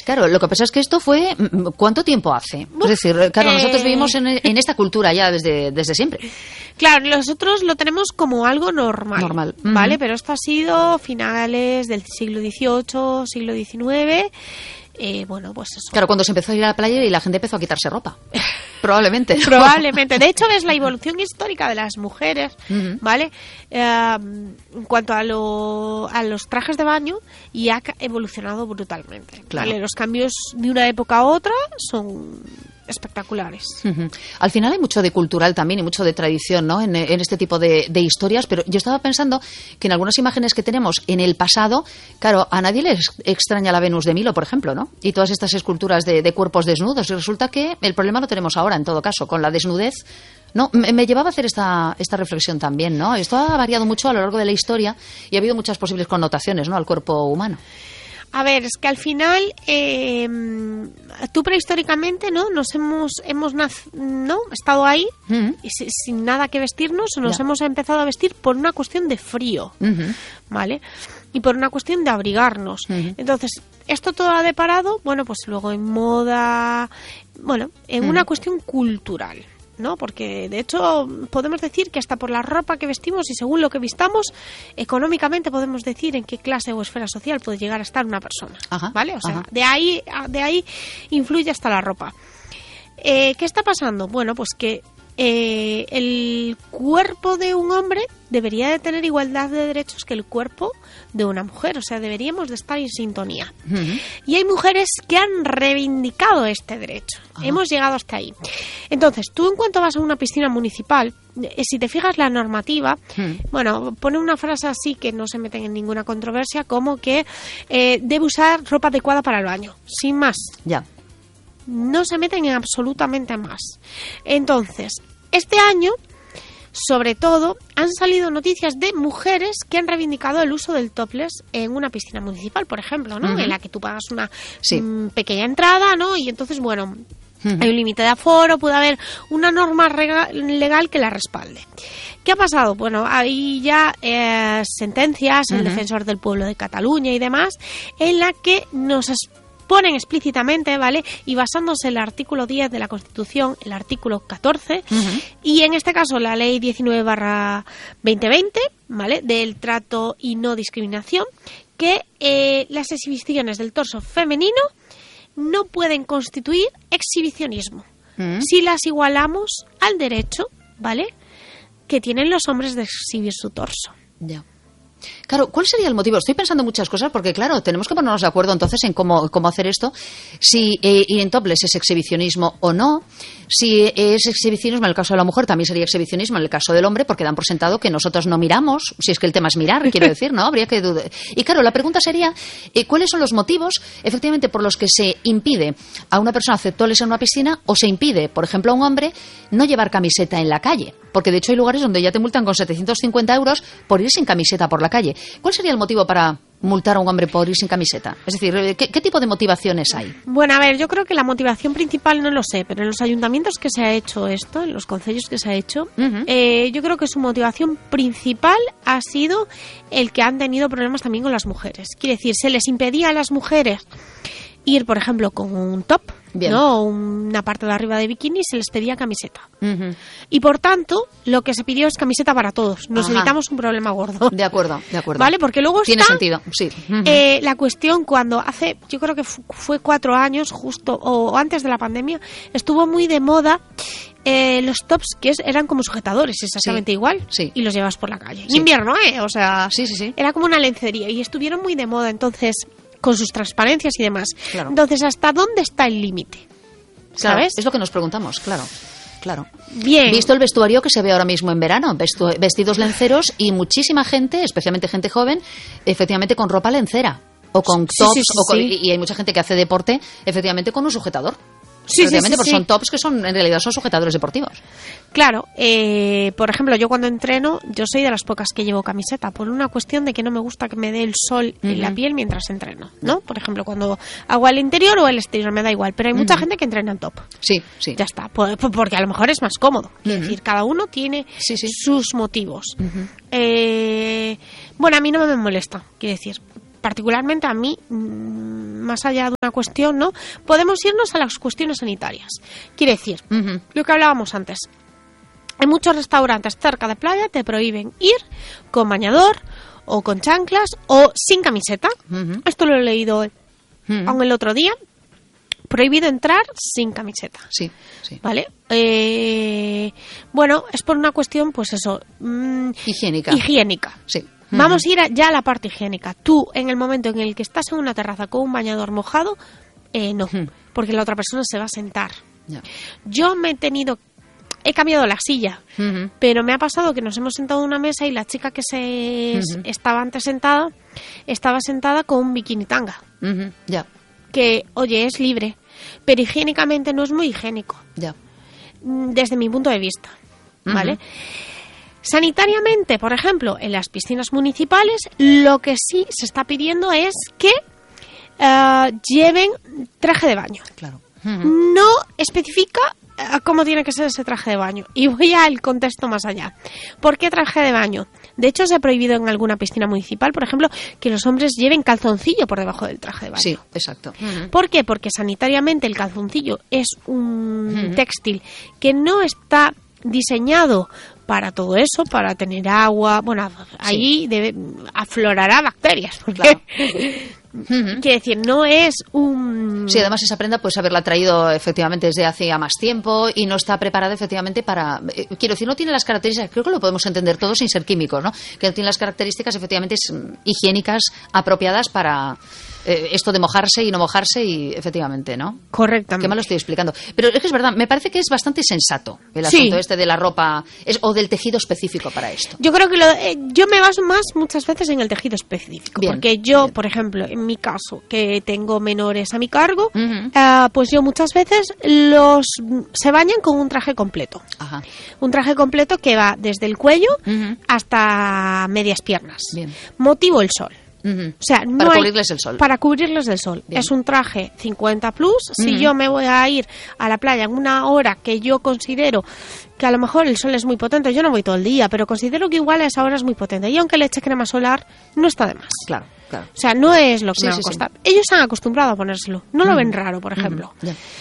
Claro, lo que pasa es que esto fue... ¿Cuánto tiempo hace? Es decir, claro, nosotros vivimos en esta cultura ya desde siempre. Claro, nosotros lo tenemos como algo normal. ¿Vale? Pero esto ha sido finales del siglo XVIII, siglo XIX... bueno, pues eso. Claro, cuando se empezó a ir a la playa y la gente empezó a quitarse ropa. Probablemente. Probablemente. De hecho, ves la evolución histórica de las mujeres, ¿vale? En cuanto a los trajes de baño, y ha evolucionado brutalmente. Claro. ¿Vale? Los cambios de una época a otra son espectaculares. Al final hay mucho de cultural también y mucho de tradición, ¿no? En este tipo de historias, pero yo estaba pensando que en algunas imágenes que tenemos en el pasado, claro, a nadie le extraña la Venus de Milo, por ejemplo, ¿no? Y todas estas esculturas de cuerpos desnudos, y resulta que el problema lo tenemos ahora, en todo caso, con la desnudez. No, me llevaba a hacer esta reflexión también, ¿no? Esto ha variado mucho a lo largo de la historia y ha habido muchas posibles connotaciones, ¿no?, al cuerpo humano. A ver, es que al final, tú prehistóricamente, ¿no? Nos hemos estado ahí y sin nada que vestirnos, nos hemos empezado a vestir por una cuestión de frío, ¿vale? Y por una cuestión de abrigarnos. Entonces, esto todo ha deparado, bueno, pues luego en moda, bueno, en una cuestión cultural, ¿no? Porque de hecho podemos decir que hasta por la ropa que vestimos y según lo que vistamos, económicamente podemos decir en qué clase o esfera social puede llegar a estar una persona. ¿Vale? O sea, de ahí influye hasta la ropa. ¿Qué está pasando? Bueno, pues que el cuerpo de un hombre debería de tener igualdad de derechos que el cuerpo de una mujer, o sea, deberíamos de estar en sintonía. Y hay mujeres que han reivindicado este derecho. Hemos llegado hasta ahí. Entonces, tú en cuanto vas a una piscina municipal, si te fijas la normativa, bueno, pone una frase así que no se meten en ninguna controversia, como que debe usar ropa adecuada para el baño, sin más. Ya. No se meten en absolutamente más. Entonces, este año, sobre todo, han salido noticias de mujeres que han reivindicado el uso del topless en una piscina municipal, por ejemplo, ¿no? En la que tú pagas una pequeña entrada, ¿no? Y entonces, bueno, hay un límite de aforo, puede haber una norma legal que la respalde. ¿Qué ha pasado? Bueno, hay ya sentencias, el Defensor del Pueblo de Cataluña y demás, en la que nos ponen explícitamente, ¿vale? Y basándose en el artículo 10 de la Constitución, el artículo 14, y en este caso la ley 19/2020, ¿vale? Del trato y no discriminación, que las exhibiciones del torso femenino no pueden constituir exhibicionismo si las igualamos al derecho, ¿vale?, que tienen los hombres de exhibir su torso. Ya. Claro, ¿cuál sería el motivo? Estoy pensando muchas cosas porque, claro, tenemos que ponernos de acuerdo entonces en cómo hacer esto. Si ir en topless es exhibicionismo o no. Si es exhibicionismo en el caso de la mujer, también sería exhibicionismo en el caso del hombre, porque dan por sentado que nosotros no miramos. Si es que el tema es mirar, quiero decir, ¿no? Habría que dudar. Y claro, la pregunta sería, ¿cuáles son los motivos, efectivamente, por los que se impide a una persona hacer topless en una piscina o se impide, por ejemplo, a un hombre no llevar camiseta en la calle? Porque, de hecho, hay lugares donde ya te multan con 750 euros por ir sin camiseta por la calle. ¿Cuál sería el motivo para multar a un hombre por ir sin camiseta? Es decir, ¿qué tipo de motivaciones hay? Bueno, a ver, yo creo que la motivación principal no lo sé, pero en los ayuntamientos que se ha hecho esto, en los concellos que se ha hecho, yo creo que su motivación principal ha sido el que han tenido problemas también con las mujeres. Quiere decir, se les impedía a las mujeres ir, por ejemplo, con un top, ¿no? Una parte de arriba de bikini, se les pedía camiseta. Y por tanto, lo que se pidió es camiseta para todos. Nos evitamos un problema gordo. De acuerdo, de acuerdo. ¿Vale? Porque luego tiene está sentido, sí. La cuestión cuando hace, yo creo que fue 4 años justo, o antes de la pandemia, estuvo muy de moda los tops que eran como sujetadores, exactamente igual, y los llevas por la calle. En invierno, o sea, era como una lencería y estuvieron muy de moda, entonces, con sus transparencias y demás. Claro. Entonces, ¿hasta dónde está el límite? ¿Sabes? Claro, es lo que nos preguntamos, claro. Bien. Visto el vestuario que se ve ahora mismo en verano, vestidos lenceros y muchísima gente, especialmente gente joven, efectivamente con ropa lencera o con tops, y hay mucha gente que hace deporte, efectivamente con un sujetador. Porque son tops que en realidad son sujetadores deportivos. Claro, por ejemplo, yo cuando entreno, yo soy de las pocas que llevo camiseta, por una cuestión de que no me gusta que me dé el sol en la piel mientras entreno, ¿no? Por ejemplo, cuando hago el interior o el exterior, me da igual, pero hay mucha gente que entrena en top. Sí. Ya está, porque a lo mejor es más cómodo. Es decir, cada uno tiene sus motivos. Bueno, a mí no me molesta, quiero decir. particularmente a mí, más allá de una cuestión, ¿no? Podemos irnos a las cuestiones sanitarias. Quiere decir, lo que hablábamos antes. En muchos restaurantes cerca de playa te prohíben ir con bañador o con chanclas o sin camiseta. Esto lo he leído aún el otro día. Prohibido entrar sin camiseta. Sí, sí. ¿Vale? Bueno, es por una cuestión, pues eso... higiénica. Sí. Vamos a ir ya a la parte higiénica. Tú, en el momento en el que estás en una terraza con un bañador mojado, no, porque la otra persona se va a sentar. Yeah. Yo he cambiado la silla, pero me ha pasado que nos hemos sentado en una mesa y la chica que estaba antes sentada, estaba sentada con un bikini tanga. Ya. Que, oye, es libre, pero higiénicamente no es muy higiénico. Ya. Desde mi punto de vista, ¿vale? Sanitariamente, por ejemplo, en las piscinas municipales, lo que sí se está pidiendo es que lleven traje de baño. Claro. No especifica cómo tiene que ser ese traje de baño. Y voy al contexto más allá. ¿Por qué traje de baño? De hecho, se ha prohibido en alguna piscina municipal, por ejemplo, que los hombres lleven calzoncillo por debajo del traje de baño. Sí, exacto. ¿Por qué? Porque sanitariamente el calzoncillo es un textil que no está diseñado para todo eso, para tener agua. Bueno, ahí aflorará bacterias. Porque claro. Quiere decir, no es un... Sí, además esa prenda puedes haberla traído efectivamente desde hace más tiempo y no está preparada efectivamente para... quiero decir, no tiene las características, creo que lo podemos entender todos sin ser químicos, ¿no? Que no tiene las características efectivamente higiénicas apropiadas para esto de mojarse y no mojarse y efectivamente, ¿no? Correctamente. Qué mal lo estoy explicando. Pero es que es verdad, me parece que es bastante sensato el asunto este de la ropa o del tejido específico para esto. Yo creo que yo me baso más muchas veces en el tejido específico. Bien, porque yo, por ejemplo, en mi caso, que tengo menores a mi cargo, pues yo muchas veces se bañan con un traje completo. Ajá. Un traje completo que va desde el cuello hasta medias piernas. Bien. Motivo el sol. O sea, para cubrirles el sol. Para cubrirles del sol. Bien. Es un traje 50 plus. Si yo me voy a ir a la playa en una hora que yo considero que a lo mejor el sol es muy potente, yo no voy todo el día, pero considero que igual a esa hora es muy potente. Y aunque le eche crema solar, no está de más. Claro, claro. O sea, no es lo que me va a costar. Sí. Ellos se han acostumbrado a ponérselo. No lo ven raro, por ejemplo.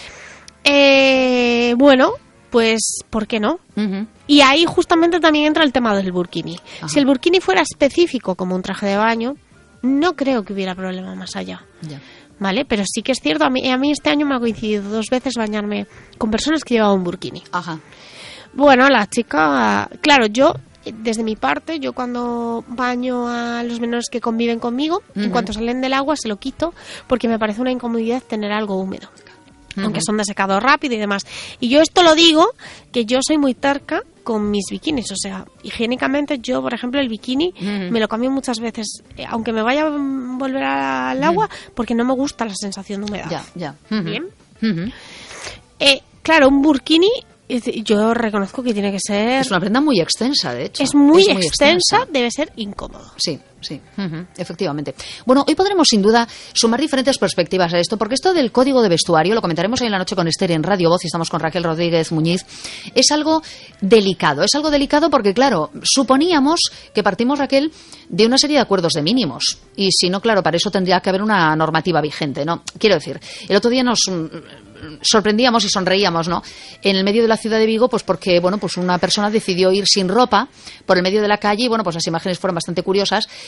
Bueno, pues, ¿por qué no? Y ahí justamente también entra el tema del burkini. Ajá. Si el burkini fuera específico como un traje de baño, no creo que hubiera problema más allá. Ya. ¿Vale? Pero sí que es cierto, a mí este año me ha coincidido 2 veces bañarme con personas que llevaban un burkini. Ajá. Bueno, la chica, claro, yo, desde mi parte, yo cuando baño a los menores que conviven conmigo, en cuanto salen del agua se lo quito, porque me parece una incomodidad tener algo húmedo. Aunque son de secado rápido y demás. Y yo esto lo digo, que yo soy muy terca con mis bikinis. O sea, higiénicamente yo, por ejemplo, el bikini me lo cambio muchas veces, aunque me vaya a volver al agua, porque no me gusta la sensación de humedad. Ya. Bien. Claro, un burkini, yo reconozco que tiene que ser... Es una prenda muy extensa, de hecho. Es muy extensa, debe ser incómodo. Sí, efectivamente. Bueno, hoy podremos sin duda sumar diferentes perspectivas a esto, porque esto del código de vestuario, lo comentaremos hoy en la noche con Esther en Radio Voz, y estamos con Raquel Rodríguez Muñiz, es algo delicado. Es algo delicado porque, claro, suponíamos que partimos, Raquel, de una serie de acuerdos de mínimos. Y si no, claro, para eso tendría que haber una normativa vigente, ¿no? Quiero decir, el otro día nos sorprendíamos y sonreíamos, ¿no? En el medio de la ciudad de Vigo, pues porque, bueno, pues una persona decidió ir sin ropa por el medio de la calle y, bueno, pues las imágenes fueron bastante curiosas.